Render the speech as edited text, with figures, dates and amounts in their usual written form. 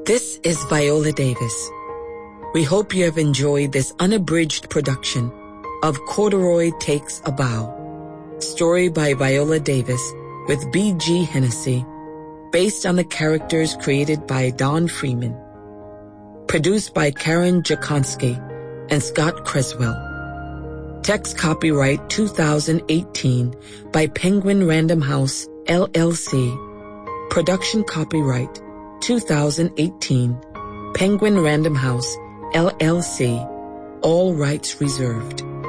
This is Viola Davis. We hope you have enjoyed this unabridged production of Corduroy Takes a Bow, story by Viola Davis with B.G. Hennessy, based on the characters created by Don Freeman. Produced by Karen Jakonski and Scott Creswell. Text copyright 2018 by Penguin Random House, LLC. Production copyright 2018, Penguin Random House, LLC. All rights reserved.